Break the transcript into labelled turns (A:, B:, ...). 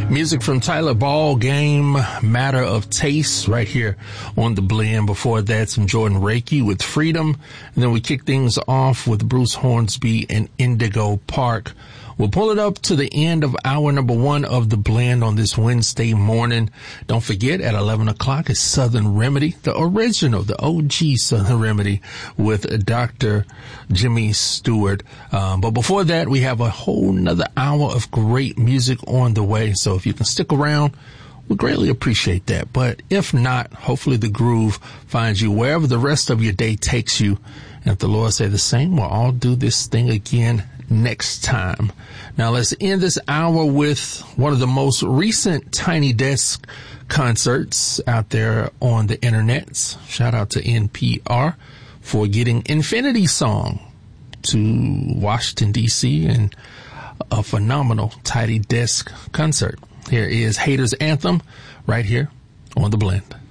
A: Music from Tyler Ball, Game, Matter of Taste, right here on The Blend. Before that, some Jordan Reiki with Freedom. And then we kick things off with Bruce Hornsby and Indigo Park. We'll pull it up to the end of hour number 1 of The Blend on this Wednesday morning. Don't forget, at 11 o'clock is Southern Remedy, the original, the OG Southern Remedy with Dr. Jimmy Stewart. But before that, we have a whole nother hour of great music on the way. So if you can stick around, we greatly appreciate that. But if not, hopefully the groove finds you wherever the rest of your day takes you. And if the Lord say the same, we'll all do this thing again next time. Now let's end this hour with one of the most recent Tiny Desk concerts out there on the internet. Shout out to NPR for getting Infinity Song to Washington, D.C. and a phenomenal Tiny Desk concert. Here is Haters Anthem right here on The Blend.